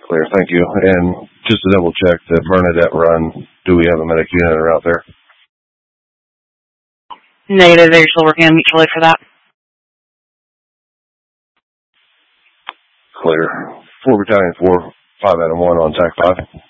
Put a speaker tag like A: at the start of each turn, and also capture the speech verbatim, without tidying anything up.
A: Clear, thank you. And just to double check, the Bernadette run, do we have a medic unit out there?
B: Negative, they're still working on mutually for that.
A: Clear. Four battalion four, five Adam one on TAC five.